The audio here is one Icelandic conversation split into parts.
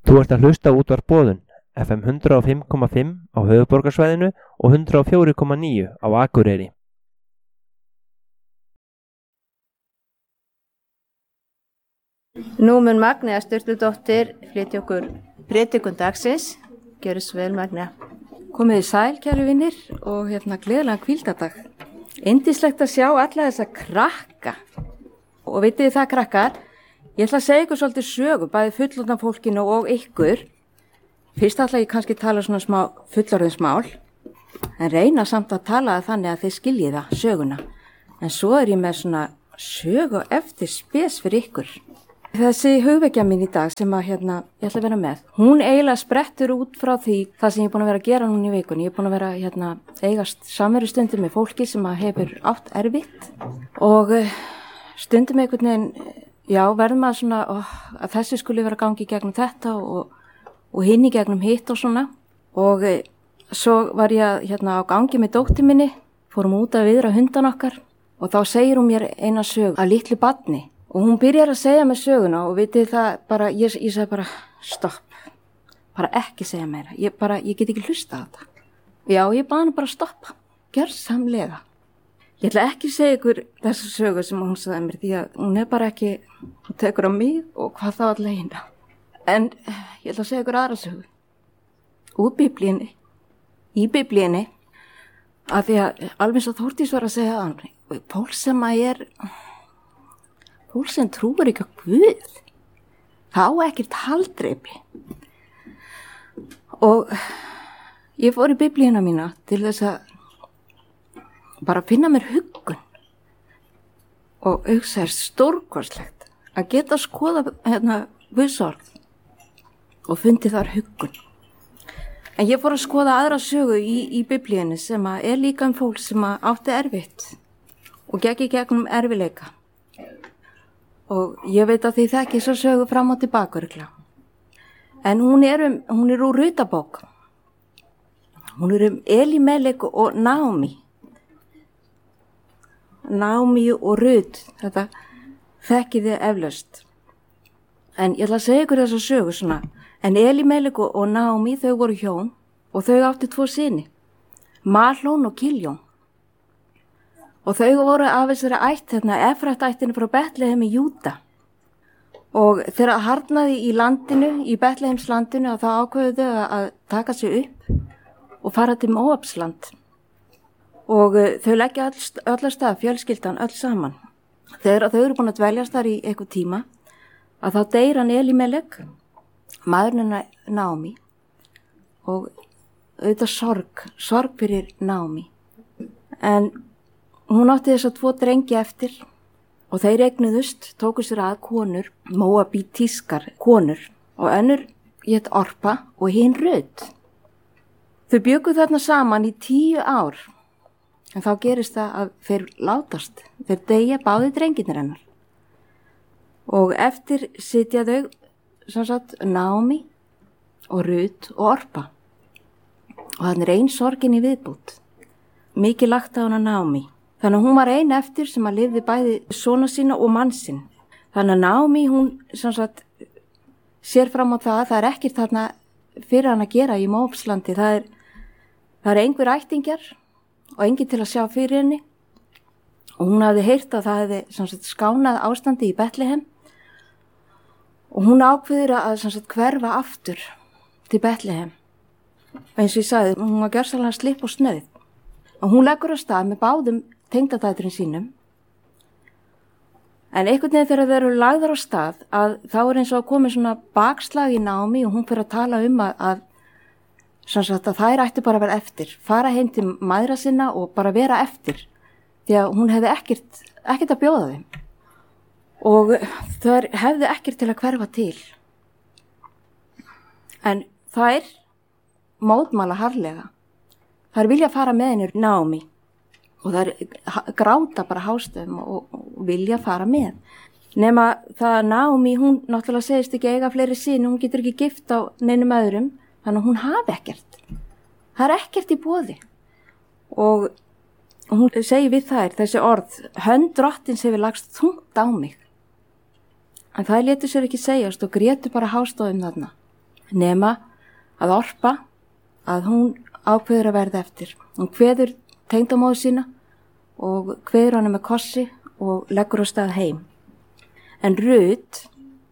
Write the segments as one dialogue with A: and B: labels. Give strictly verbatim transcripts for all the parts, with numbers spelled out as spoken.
A: Þú ert að hlusta á útvarp Boðun, F M hundrað og fimm komma fimm á höfuðborgarsvæðinu og hundrað og fjögur komma níu á Akureyri.
B: Nú mun Magnea Sturludóttir flytja okkur prédikun dagsins. Gjörðu svo vel, Magnea.
C: Komið í sæl, kæru vinir, og hérna gleðilegan hvíldardag. Yndislegt að sjá alla þessa krakka. Og vitið þið það, krakkar, ég ætla að segja ykkur svolítið sögu, bæði fullorðna fólkinu og ykkur. Fyrst ætla ég kannski að tala svona smá fullorðinsmál, en reyna samt að tala þannig að þið skiljið það, söguna. En svo er ég með svona sögu eftir spes fyrir ykkur. Þessi hugvekja mín í dag sem að hérna, ég ætla að vera með, hún eiginlega sprettur út frá því það sem ég er búin að vera að gera núna í vikunni. Ég er búin að vera hérna, eigast samverustundum með fólki sem að hefur átt erfitt og stundum einhvern veginn, já, verður maður svona ó, að þessi skuli vera gangi gegnum þetta og, og hinn í gegnum hitt og svona. Og svo var ég hérna, á gangi með dóttir minni, fórum út að viðra hundan okkar og þá segir hún mér eina sögu að litlu barni. Og hún byrjar að segja mér söguna og vitið það bara, ég, ég segi bara stopp, bara ekki segja meira, ég bara, ég get ekki hlusta á þetta. Já, ég bað hann bara stoppa, gjörsamlega. Ég ætla ekki að segja ykkur þessa sögu sem hún sagði mér því að hún er bara ekki, hún tekur á mig og hvað þá allir hérna. En ég ætla að segja ykkur aðra sögu. Úr biblíunni, í biblíunni, að því að alveg svo Þórdís var að segja að hann, fólk sem að er... Fólk sem trúir ekki á Guð, þá ekkert haldreipi. Og ég fór í biblíuna mína til þess að bara finna mér huggun. Og hugsa er stórkostlegt að geta skoða hérna Guðsorð og fundi þar huggun. En ég fór að skoða aðra sögu í, í biblíunni sem að er líka um fólk sem að átti erfitt og gekk í gegnum erfileika. Og ég veit að þið þekki svo sögu fram og tilbaka örgla. En hún er, um, hún er úr Rutabók. Hún er um Elimelek og Naomi. Naomi og Rut, þetta þekkið þið eflaust. En ég ætla að segja ykkur þessa sögu svona. En Elimelek og Naomi, þau voru hjón og þau átti tvo syni. Mahlón og Kiljón. Og þau voru af þessari ætt, hérna, Efrattættinu frá Betlehem í Júda. Og þegar harnaði í landinu, í Betlehems landinu, að það ákveðu þau að taka sig upp og fara til Móabsland. Og þau leggja öll, öll að stað, fjölskyldan, öll saman. Þegar þau eru búin að dveljast þar í eitthvað tíma, að þá deyr hann Elimelek, maðurinn Naomi, og auðvitað sorg, sorg fyrir Naomi. En hún átti þess að tvo drengi eftir og þeir eignuðust, tóku sér að konur, Móabítískar konur og önnur hét Orpa og hinn Rut. Þau bjuggu þarna saman í tíu ár en þá gerist það að þeir látast, þeir deyja báði drengirnir hennar. Og eftir sitja þau, sem sagt, Naomi og Rut og Orpa og þannig er ein sorgin í viðbútt. Mikið lagt á hana Naomi. Þannig að hún var ein eftir sem að lifði bæði sona sína og mann sinn. Þannig að Naomi, hún sem sagt, sér fram á það að það er ekkert þarna fyrir hann að gera í Móabslandi. Það er, það er einhver ættingjar og engin til að sjá fyrir henni. Og hún hafði heyrt að það hefði sem sagt, skánað ástandi í Betlehem. Og hún ákveður að sem sagt, hverfa aftur til Betlehem. Eins og ég sagði, hún var gjörsamlega slipp og snöð. Og hún leggur á stað með báðum tengdadæturinn sínum. En einhvern veginn þegar þeir eru lagðar á stað að þá er eins og að komi svona bakslag í Naomi og hún fyrir að tala um að, að, sagt, að þær ættu bara að vera eftir, fara heim til mæðra sinna og bara vera eftir því að hún hefði ekkert, ekkert að bjóða þeim og þær hefði ekkert til að hverfa til. En þær mótmæla harðlega. Þær vilja fara með henni Naomi og þær gráta bara hástöfum og, og vilja fara með. Nema það að Naomi, hún náttúrulega segist ekki eiga fleiri syni, hún getur ekki gift á neinum öðrum, þannig að hún hafi ekkert. Það er ekkert í boði. Og, og hún segir við þær þessi orð, hönd drottins hefur lagst þungt á mig. En það létu sér ekki segjast og grétu bara hástöfum þarna. nema að Orpa, að hún ákveður að verða eftir. Hún kveður tengdamóður sína og kveður hana með kossi og leggur á stað heim. En Rut,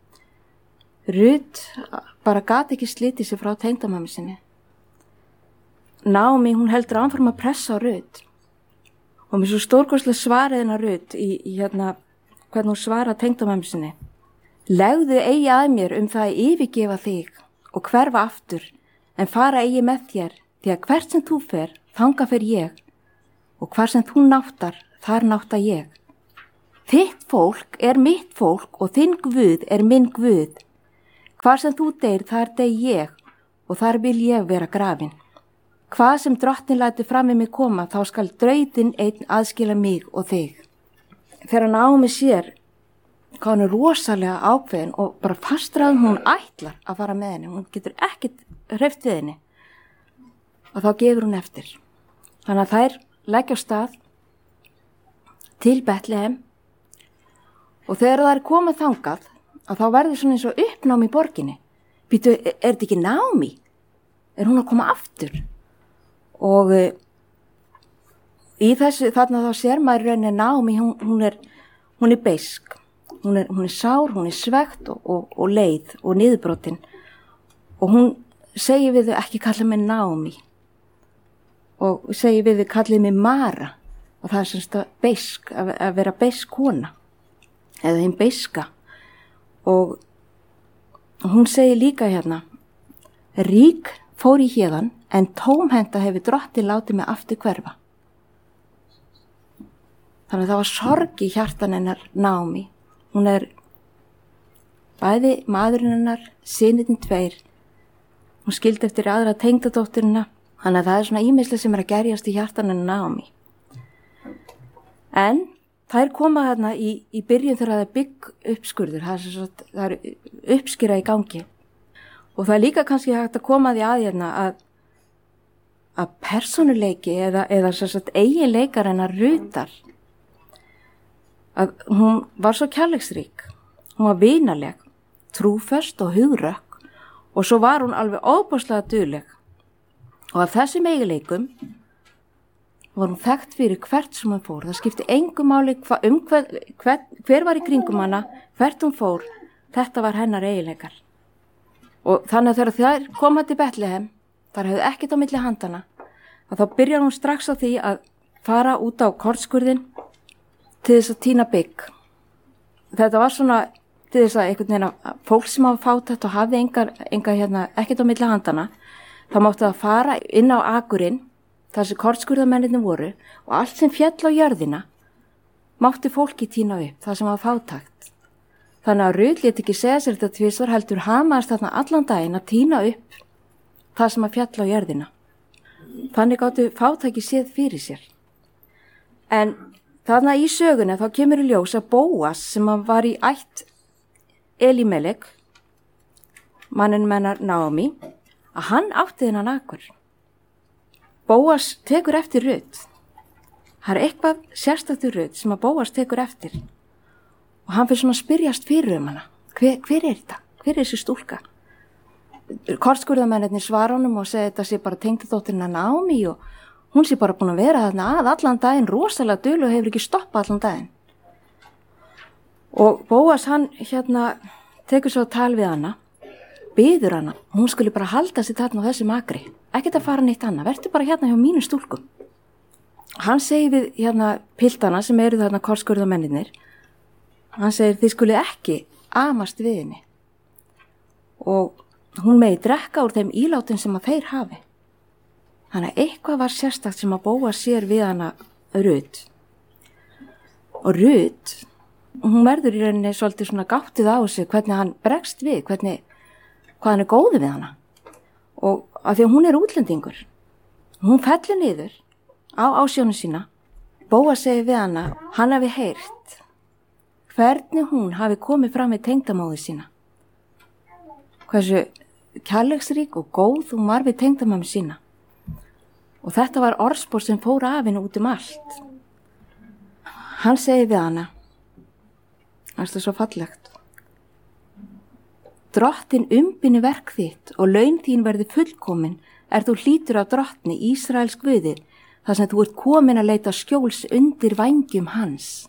C: Rut bara gat ekki slítið sig frá tengdamömmu sinni. Naomi, hún heldur áfram að pressa á Rut. Og mér svo stórkostlega svarið hennar Rut í, í hérna, hvernig hún svara tengdamömmu sinni. Legðu eigi að mér um það að yfirgefa þig og hverfa aftur, en fara eigi með þér, því að hvert sem þú fer, þanga fer ég, og hvar sem þú náttar, þar nátta ég. Þitt fólk er mitt fólk og þinn Guð er minn Guð. Hvar sem þú deyr, þar deyr ég, og þar vil ég vera grafin. Hvað sem drottinn lætur fram í mig koma, þá skal drautin einn aðskila mig og þig. Þegar Naomi sér hvað hún er rosalega ákveðin og bara fastraðum hún ætlar að fara með henni, hún getur ekkert hreyft við henni, og þá gefur hún eftir. Þannig að þær leggja á stað til Betlehem og þegar það er komið þangað, að þá verður svona eins og uppnám í borginni. Býtu, er þetta ekki Naomi? Er hún að koma aftur? Og uh, í þessu, þarna þá sér maður rauninni Naomi, hún, hún er, hún er beisk, hún er, hún er sár, hún er svegt og, og, og leið og niðurbrotin. Og hún segir við þau ekki kalla mig Naomi og segir við þau kallið mig Mara og það er semst að beisk, að, að vera beisk kona eða hinn beiska. Og hún segir líka hérna, rík fór í héðan en tómhenta hefur drottin látið mig aftur hverfa. Þannig að það var sorg í hjartan hennar Naomi. Hún er bæði maðurinn hennar, synirnir tveir. Hún skildi eftir aðra tengdadótturina. Þannig að það er svona ýmislega sem er að gerjast í hjartan hennar Naomi. En þær koma þarna í, í byrjun þegar það er bygg uppskurður. Það er, svo, það er uppskýra í gangi. Og það er líka kannski hægt að koma því að hérna að að persónuleiki eða, eða eiginleikar hennar Rutar, að hún var svo kærleiksrík, hún var vinaleg, trúföst og hugrökk og svo var hún alveg óbúslega dugleg. Og af þessum eiginleikum var hún þekkt fyrir hvert sem hún fór. Það skipti engu máli hva, um hver, hver, hver var í kringum hana, hvert hún fór, þetta var hennar eiginleikar. Og þannig að þegar þær koma til Betlehem, þar hefði ekkert á milli handana, að þá byrjar hún strax á því að fara út á kortskurðin til þess að týna bygg. Þetta var svona til þess að einhvern veginn að fólk sem hafa fátækt og hafði engar, engar hérna, ekkert á milli handana, þá mátti það fara inn á akurinn, þar sem kortskurðamennirnir voru, og allt sem féll á jörðina mátti fólki týna upp, það sem hafa fátækt. Þannig að Rut lét ekki segja sér þetta tvisvar, heldur hamaðist þarna allan daginn að týna upp það sem að fjalla á jörðina. Þannig gáttu fátæki séð fyrir sér. En þarna í sögunni þá kemur í ljós að Bóas sem var í ætt Elimelek, mannin mennar Naomi, að hann átti þennan akur. Bóas tekur eftir Rut. Það er eitthvað sérstakt Rut sem að Bóas tekur eftir. Og hann fyrir svona að spyrjast fyrir um hana. Hver, hver er þetta? Hver er þessi stúlka? Kortskurðamennirnir svara honum og segja þetta sé bara tengdadóttirina Naomi og hún sé bara búin að vera þarna að allan daginn, rosalega dul og hefur ekki stoppað allan daginn. Og Bóas hann hérna tekur svo tal við hana, biður hana, hún skulle bara halda sig þarna á þessi makri, ekkert að fara neitt annað, verður bara hérna hjá mínu stúlkum. Hann segir við hérna piltana sem eru þarna kortskurðamennirnir, hann segir þið skuli ekki amast við henni og hún megi drekka úr þeim ílátum sem að þeir hafi. Þannig að eitthvað var sérstakt sem að Bóas sér við hana Rut. Og Rut, hún verður í rauninni svolítið svona gáttið á sig hvernig hann bregst við, hvernig, hvað hann er góði við hana. Og af því að hún er útlendingur. Hún fellur niður á ásjónu sína. Bóas segir við hana, hann hafi heyrt hvernig hún hafi komið fram með tengdamóður sína. Hversu kærleiksrík og góð hún var við tengdamömmu sína. Og þetta var orðspor sem fór af henni út um allt. Hann segir við hana, það er svo fallegt, drottin umbini verk þitt og laun þín verði fullkomin er þú hlýtur af drottni Ísraels Guði þar sem þú ert komin að leita skjóls undir vængjum hans.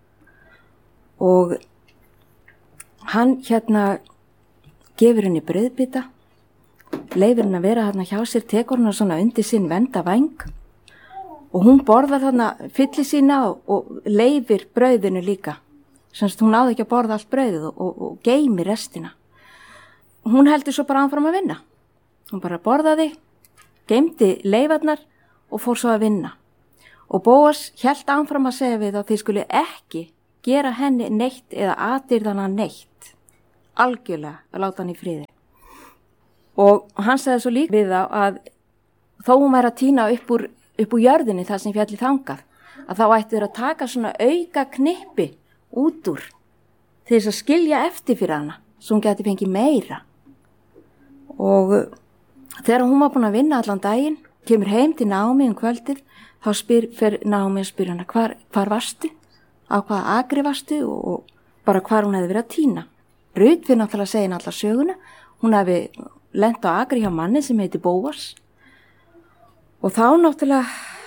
C: Og hann hérna gefur henni brauðbita, leifir henni að vera þarna hjá sér, tekur henni svona undir sinn vernda væng og hún borðar þarna fylli sína og, og leifir brauðinu líka. Semst hún náði ekki að borða allt brauðið og, og, og geimi restina. Hún heldur svo bara áfram að vinna. Hún bara borðaði, geimdi leifarnar og fór svo að vinna. Og Bóas hélt áfram að segja við að þið skuli ekki gera henni neitt eða atyrðana neitt. Algjörlega að láta hann í friði. Og hann sagði svo líka við þá að þó hún væri að tína upp úr, upp úr jörðinni það sem fjalli þangað, að þá ætti þeir að taka svona auka knippi út úr til þess að skilja eftir fyrir hana svo hún geti fengið meira. Og þegar hún var búin að vinna allan daginn, kemur heim til Naomi um kvöldið, þá spyr, fer Naomi að spyrja hana hvar, hvar varstu, á hvaða akri varstu og, og bara hvar hún hefði verið að tína. Rut fyrir náttúrulega að segja henni alla söguna, hún hefði lent á akri hjá manni sem heiti Bóas og þá náttúrulega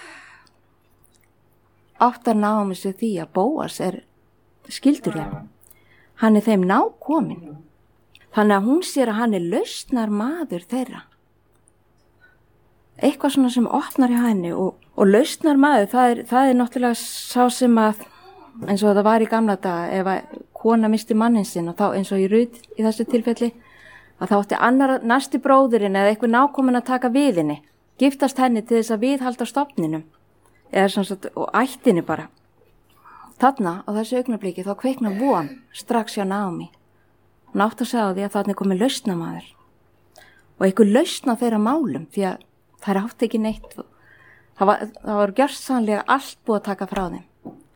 C: áttar Naomi sig því að Bóas er skildur þeim. Hann er þeim nákominn. Þannig að hún sér að hann er lausnar maður þeirra. Eitthvað svona sem opnar hjá henni og, og lausnar maður, það er, það er náttúrulega sá sem að, eins og það var í gamla daga, ef að kona misti mannin sinn og þá eins og í Rut í þessu tilfelli, að þá átti annar næsti bróðurinn eða eitthvað nákominn að taka við henni, giftast henni til þess að viðhalda stofninum, eða svona svona, og ættinni bara. Þarna á þessu augnabliki þá kveikna von strax hjá Naomi. Hún átti að segja því að þarna er komið lausnamaður og einhver lausna þeirra málum því að þær átti ekki neitt. Það var, það var gjörsamlega allt búið að taka frá þeim.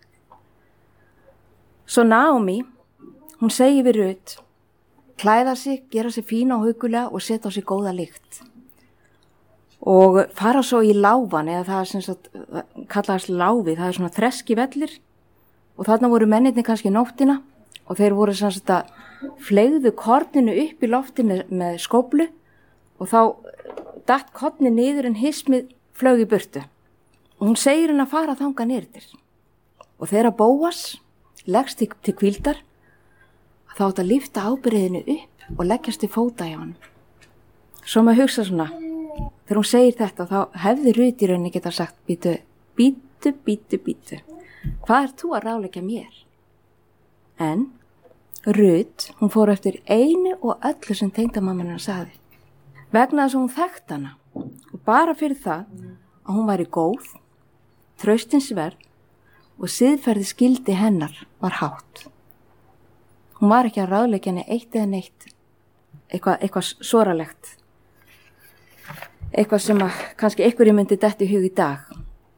C: Svo Naomi, hún segi við Rut, klæða sig, gera sig fína og hugulega og setja á sig góða lykt. Og fara svo í láfan, eða það er sem sagt, kallaðast láfið, það er svona þreski vellir. Og þarna voru mennirni kannski nóttina og þeir voru sem sagt að fleygðu korninu upp í lofti með, með skóflu og þá datt korni niður en hismið flög í burtu. Og hún segir henni að fara þangað niður. Og þegar Bóas leggst til, til hvíldar, þá átt að lyfta ábyrgðinu upp og leggjast til fóta hjá hann. Svo maður hugsa svona, þegar hún segir þetta þá hefði Rut í rauninni geta sagt bítu, bítu, bítu, bítu. Hvað er þú að ráðleggja mér? En Rut, hún fór eftir einu og öllu sem tengdamamma hennar sagði. Vegna þess að hún þekkt hana og bara fyrir það að hún væri góð, traustinsverð og siðferði skildi hennar var hátt. Hún var ekki að ráðleggja henni eitt eða neitt, eitthvað, eitthvað soralegt, eitthvað sem að kannski einhverju myndi detti í hug í dag.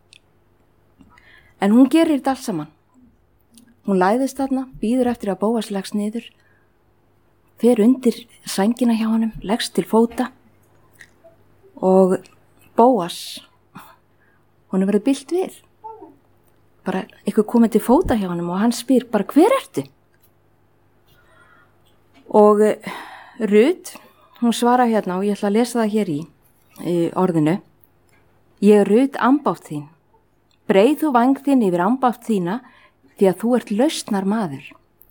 C: En hún gerir þetta allt saman. Hún læðist þarna, býður eftir að Bóas leggst niður, fer undir sængina hjá honum, leggst til fóta og Bóas, hún er verið bilt við. Bara eitthvað komið til fóta hjá honum og hann spyr bara hver ertu? Og Rut, hún svara hérna og ég ætla að lesa það hér í, í orðinu. Ég er Rut ambátt þín. Breið þú væng þín yfir ambátt þína því að þú ert lausnar maður.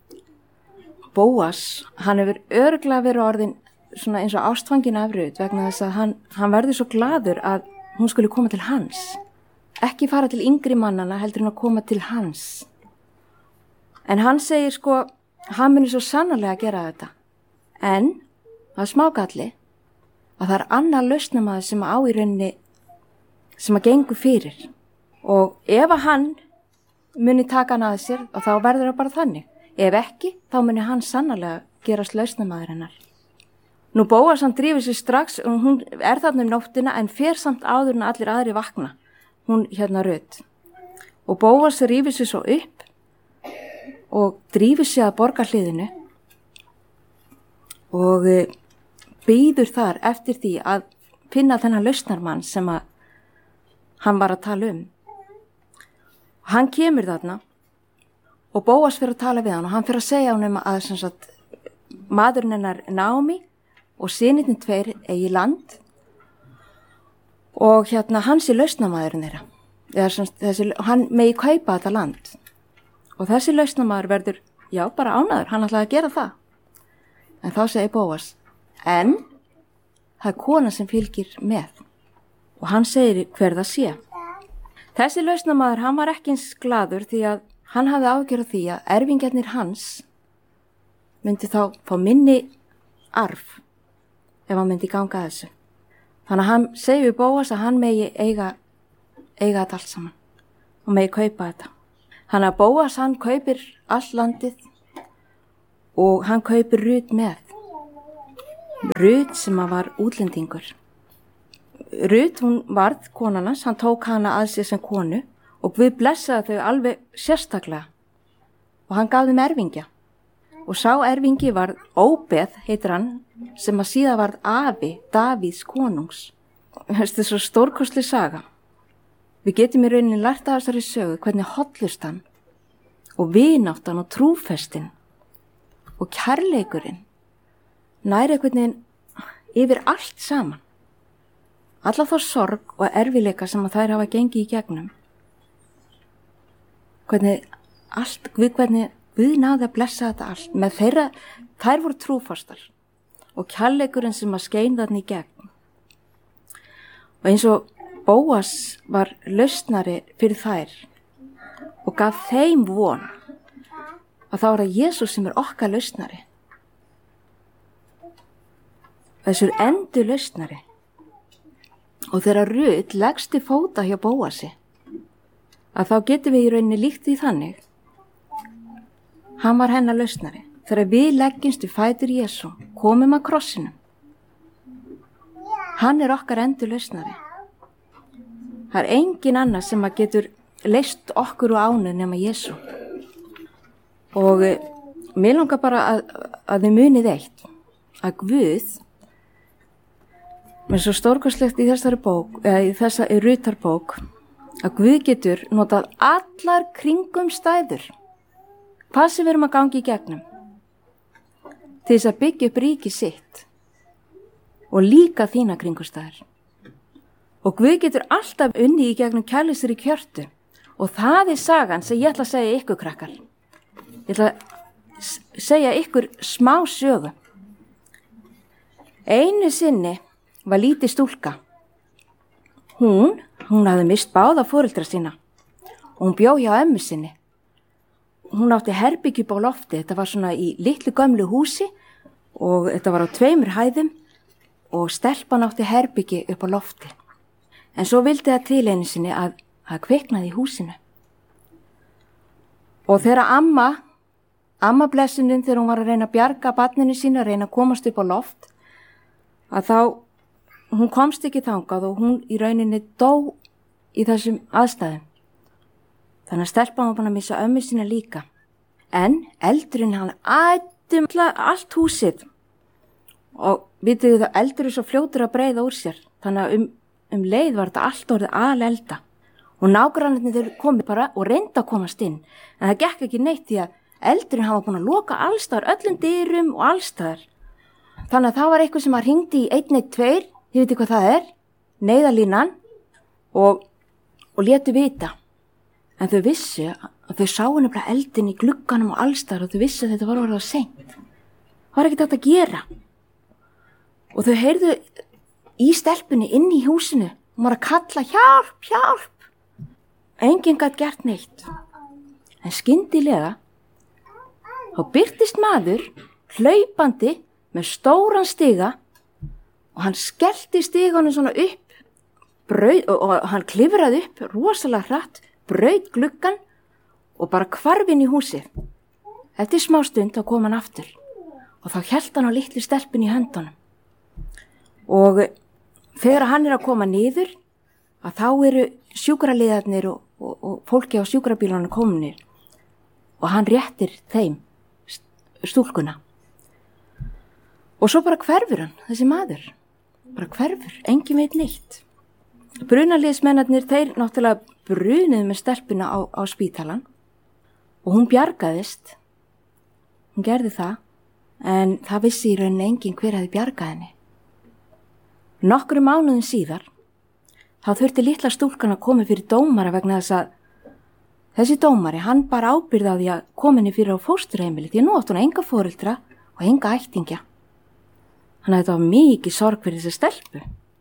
C: Bóas, hann hefur örugglega verið orðin svona eins og ástfangin af Rut vegna þess að hann, hann verður svo gladur að hún skulle koma til hans. Ekki fara til yngri mannana heldur en að koma til hans. En hann segir sko, hann muni svo sannarlega að gera þetta. En það er smágalli að það er annar lausnamaður sem á í rauninni sem að gengur fyrir. Og ef að hann muni taka hann að sér og þá verður það bara þannig. Ef ekki, þá muni hann sannarlega gerast lausnamaður hennar. Nú Bóas hann drífur sig strax og hún er þarna um nóttina en fer samt áður en allir aðri vakna. Hún hérna Rut. Og Bóas rífur sig svo upp og drífur sig að borgarhliðinu og býður þar eftir því að finna þennan lausnarmann sem að hann var að tala um. Hann kemur þarna og Bóas fyrir að tala við hann og hann fyrir að segja hann um að sagt, maðurinn hennar Naomi og synirnir tveir eigi land og hérna hans er lausnamaðurinn þeirra. Eða, sem, þessi, hann megi kaupa þetta land og þessi lausnamaður verður, já, bara ánæður, hann ætlaði að gera það. En þá segir Bóas, en það er kona sem fylgir með og hann segir hver það sé. Þessi lausnamaður, hann var ekki eins glaður því að hann hafði ágjörð því að erfingjarnir hans myndi þá fá minni arf ef hann myndi ganga að þessu. Þannig að hann segir við Bóas að hann megi eiga, eiga þetta allt saman og megi kaupa þetta. Þannig að Bóas hann kaupir allt landið og hann kaupir Rut með. Rut sem að var útlendingur. Rut, hún varð konarnas, hann tók hana að sér sem konu og Guð blessaði þau alveg sérstaklega og hann gaf þeim erfingja. Og sá erfingi var Óbeð, heitir hann, sem að síðan varð afi Davíðs konungs. Þetta er svo stórkostleg saga. Við getum í rauninni lært af þessari sögu hvernig hollustan og vináttan og trúfestin og kærleikurinn næri einhvern veginn yfir allt saman. Alla þá sorg og erfileika sem að þær hafa gengið í gegnum. Hvernig allt, við hvernig við náði að blessa þetta allt. Með þeirra, þær voru trúfastar og kærleikurinn sem að skein þarna í gegn. Og eins og Bóas var lausnari fyrir þær og gaf þeim von að þá er það Jesús sem er okkar lausnari. Þessur endur lausnari. Og þegar Rut leggst til fóta hjá Bóasi, að þá getum við í rauninni líkt því þannig. Hann var hennar lausnari. Þegar við leggjumst við fætur Jesú, komum að krossinum. Hann er okkar endur lausnari. Það er engin annar sem að getur leist okkur úr ánu nema Jesú. Og e, mér langar bara að, að þið munið eitt, að Guð, með svo stórkostlegt í þessari bók, eða í þessari Rutarbók, að Guð getur notað allar kringum stæður, hvað sem við erum að gangi í gegnum, til þess að byggja upp ríki sitt og líka þína kringumstæður. Og Guð getur alltaf unni í gegnum kærleysir í kjörtu og það er sagan sem ég ætla að segja ykkur krakkar. Ég ætla að segja ykkur smá sögu. Einu sinni var lítið stúlka. Hún, hún hafði mist báða foreldra sína og hún bjó hjá ömmu sinni. Hún átti herbyggju upp á lofti, þetta var svona í litlu gömlu húsi og þetta var á tveimur hæðum og stelpan átti herbyggju upp á lofti. En svo vildi það til einu sinni að það kviknaði í húsinu. Og þegar amma, amma blessunin þegar hún var að reyna að bjarga barninu sínu, að reyna að komast upp á loft, að þá, hún komst ekki þangað og hún í rauninni dó í þessum aðstæðum. Þannig að stelpan var búin að missa ömmu sína líka. En eldurinn hann ætti allt húsið og vitið það eldur er svo fljótur að breiða úr sér. Þannig að um, um leið var þetta allt orðið alelda og nágrannarnir þeir komið bara og reynda að komast inn. En það gekk ekki neitt því að eldurinn hann var búin að loka allstaðar, öllum dyrum og allstaðar. Þannig að það var eitthvað sem að hringdi í einn eitt tveir, þið veitir hvað það er, neyðarlínan og, og létu vita. En þau vissu að þau sáu nefnilega eldin í glugganum og allstaðar og þau vissu að þetta var orðið á seint. Það var ekkert hægt að gera. Og þau heyrðu í stelpunni inn í húsinu og var að kalla hjálp, hjálp. Enginn gat gert neitt. En skyndilega þá birtist maður hlaupandi með stóran stiga og hann skellti stiganum svona upp braut, og, og hann klifraði upp rosalega hratt, braut gluggan og bara hvarf inn í húsið. Eftir smá stund þá kom hann aftur og þá hélt hann á litlu stelpunni í höndunum. Og þegar hann er að koma niður að þá eru sjúkraliðarnir og, og, og fólki á sjúkrabílunum kominir og hann réttir þeim stúlkuna. Og svo bara hverfur hann, þessi maður. Bara hverfur, engin veit neitt. Brunaliðsmennarnir, þeir náttúrulega brunuðu með stelpuna á, á spítalan og hún bjargaðist. Hún gerði það en það vissi í rauninni enginn hver hefði bjargað henni. Nokkrum mánuðum síðar þá þurfti litla stúlkan að koma fyrir dómara vegna þess að þessi dómari, hann bara ábyrgði á því að koma henni fyrir á fósturheimili því að nú átt hún enga foreldra og enga ættingja. Þannig að þetta var mikið sorg fyrir þessi stelpu.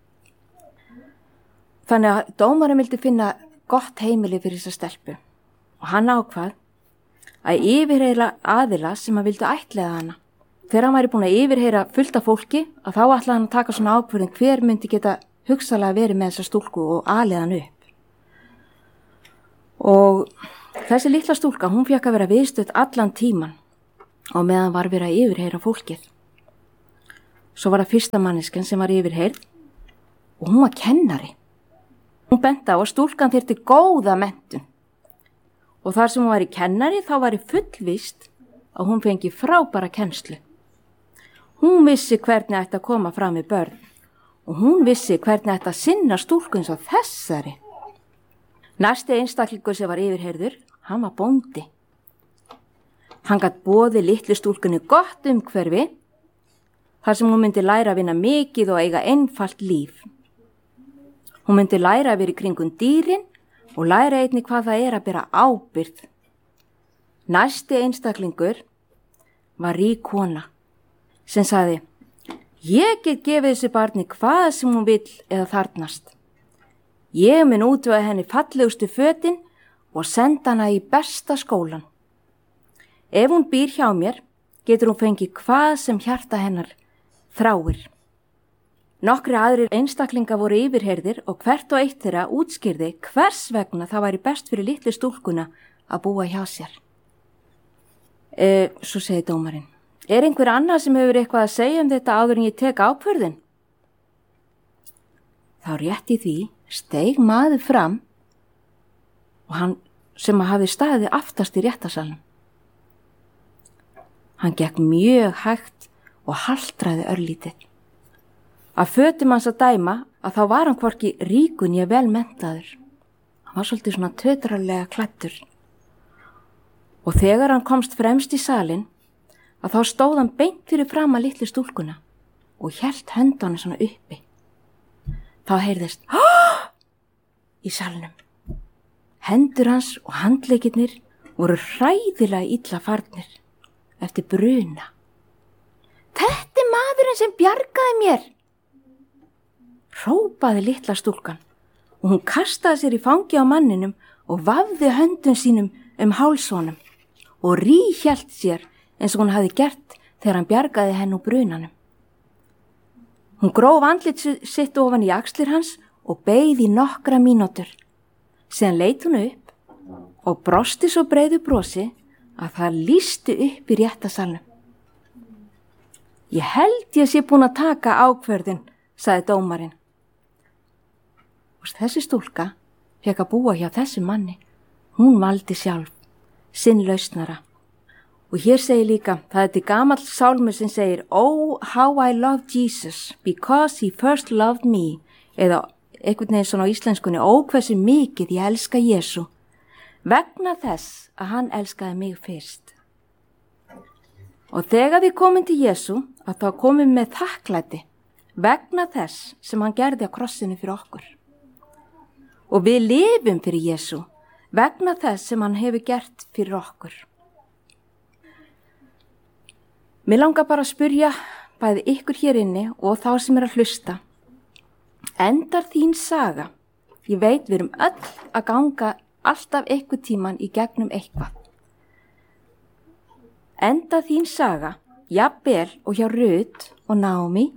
C: Þannig að dómari vildi finna gott heimili fyrir þessi stelpu og hann ákvað að yfirheyra aðila sem að vildu ættleiða hana. Þegar hann væri búin að yfirheyra fullt af fólki að þá ætlaði hann að taka svona ákvörðin hver myndi geta hugsalega verið með þessa stúlku og alið hann upp. Og þessi litla stúlka, hún fékk að vera viðstödd allan tíman og meðan var verið að yfirheyra fólkið. Svo var það fyrsta manneskjan sem var yfirheyrð og hún var kennari. Hún benti á að stúlkan þyrfti góða menntun og þar sem hún var í kennari þá var í fullvist að hún fengi frábæra kennslu. Hún vissi hvernig ætti að koma fram við börn og hún vissi hvernig ætti að sinna stúlku eins og þessari. Næsti einstaklingur sem var yfirheyrður, hann var bóndi. Hann gat boðið litlu stúlkunni gott umhverfi, þar sem hún myndi læra að vinna mikið og eiga einfalt líf. Hún myndi læra að vera í kringum dýrin og læra einnig hvað það er að bera ábyrgð. Næsti einstaklingur var rík kona sem sagði, ég get gefið þessi barni hvað sem hún vill eða þarnast. Ég mun útvega henni fallegustu fötin og senda hana í besta skólan. Ef hún býr hjá mér, getur hún fengið hvað sem hjarta hennar þráir. Nokkri aðrir einstaklinga voru yfirheyrðir og hvert og eitt þeirra útskýrði hvers vegna það væri best fyrir litlu stúlkuna að búa hjá sér. E, svo segi dómarinn, er einhver annar sem hefur eitthvað að segja um þetta áður en ég tek ákvörðun? Þá rétt í því steig maður fram og hann sem að hafi staðið aftast í réttasalnum. Hann gekk mjög hægt og haltraði örlítið. Að fötum hans að dæma að þá var hann hvorki ríkun ég vel menntaður. Hann var svolítið svona tötralega klæddur. Og þegar hann komst fremst í salin að þá stóð hann beint fyrir fram að litlu stúlkuna og hélt höndunum svona uppi. Þá heyrðist Há! Í salnum. Hendur hans og handleikirnir voru hræðilega illa farnir eftir bruna. Þetta er maðurinn sem bjargaði mér, hrópaði litla stúlkan og hún kastaði sér í fangi á manninum og vafði höndum sínum um hálsonum og ríhjalt sér eins og hún hafði gert þegar hann bjargaði henn úr brunanum. Hún gróf andlit sitt ofan í axlir hans og beið í nokkra mínútur. Síðan leit hún upp og brosti svo breiðu brosi að það lýsti upp í réttasalnum. Ég held ég sé búin að taka ákvörðun, sagði dómarinn. Og þessi stúlka fékk að búa hjá þessi manni. Hún valdi sjálf, sinn lausnara. Og hér segir líka, það er til gamall sálmur sem segir Oh, how I love Jesus because he first loved me, eða einhvern veginn svona á íslenskunni, ó hversu mikið ég elska Jesú, vegna þess að hann elskaði mig fyrst. Og þegar við komum til Jesú, að þá komum með þakklæti vegna þess sem hann gerði á krossinu fyrir okkur. Og við lifum fyrir Jesú vegna þess sem hann hefur gert fyrir okkur. Mér langar bara að spyrja bæði ykkur hér inni og þá sem er að hlusta. Endar þín saga? Ég veit við erum öll að ganga alltaf einhver tíman í gegnum eitthvað. Endar þín saga, jafnvel og hjá Rut og Naomi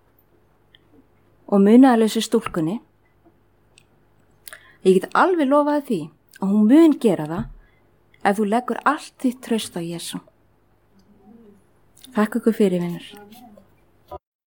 C: og munaðarlausu stúlkunni? Ég get alveg lofaði því að hún mun gera það ef þú leggur allt þitt traust á Jesú. Takk ykkur fyrir, vinur.